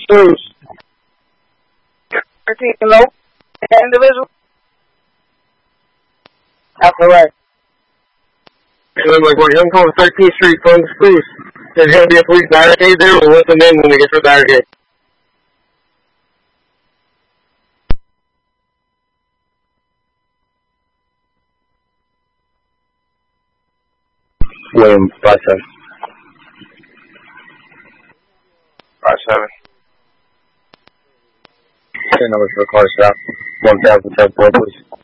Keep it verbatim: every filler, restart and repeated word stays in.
Spruce. thirteen low. Individual. That's correct. And like we're young call thirteenth Street from Spruce. There's gonna be a police barricade there. We'll let them in when we get to the barricade. William, five seven. Five seven. Ten numbers for car stop. One thousand seven four, please.